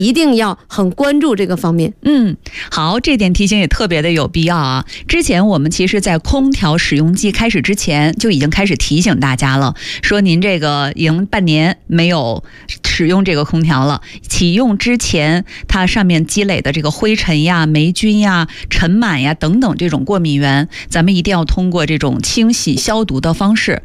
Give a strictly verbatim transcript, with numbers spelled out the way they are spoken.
一定要很关注这个方面。 嗯，好，这点提醒也特别的有必要啊。之前我们其实在空调使用季开始之前就已经开始提醒大家了，说您这个已经半年没有使用这个空调了，启用之前它上面积累的这个灰尘呀、霉菌呀、尘螨呀等等这种过敏源，咱们一定要通过这种清洗消毒的方式